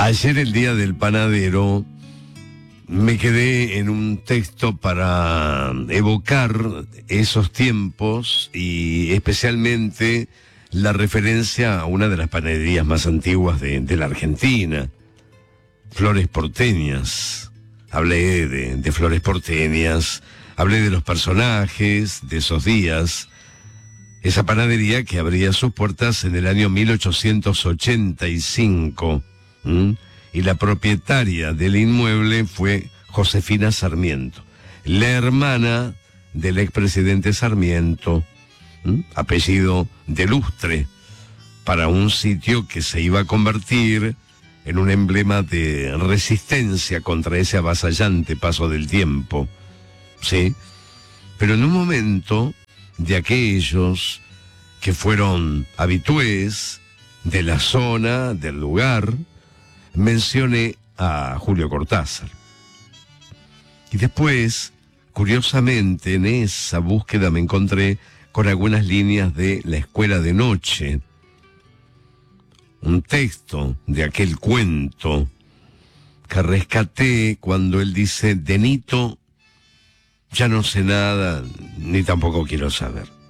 Ayer, el día del panadero, me quedé en un texto para evocar esos tiempos y especialmente la referencia a una de las panaderías más antiguas de la Argentina, Flores Porteñas. Hablé de Flores Porteñas, hablé de los personajes de esos días. Esa panadería que abría sus puertas en el año 1885, y la propietaria del inmueble fue Josefina Sarmiento, la hermana del expresidente Sarmiento, apellido de lustre, para un sitio que se iba a convertir en un emblema de resistencia contra ese avasallante paso del tiempo, ¿sí? Pero en un momento de aquellos que fueron habitués de la zona, del lugar, mencioné a Julio Cortázar. Y después, curiosamente, en esa búsqueda me encontré con algunas líneas de La Escuela de Noche, un texto de aquel cuento que rescaté cuando él dice: de Nito ya no sé nada, ni tampoco quiero saber.